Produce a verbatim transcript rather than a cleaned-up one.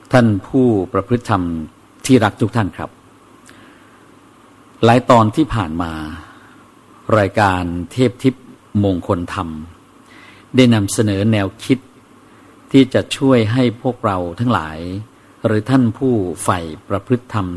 ท่านผู้ประพฤติธรรมที่รักทุกท่านครับหลายตอนที่ผ่านมารายการเทพทิพย์มงคลธรรมได้นำเสนอแนวคิดที่จะช่วยให้พวกเราทั้งหลายหรือท่านผู้ใฝ่ประพฤติธรรม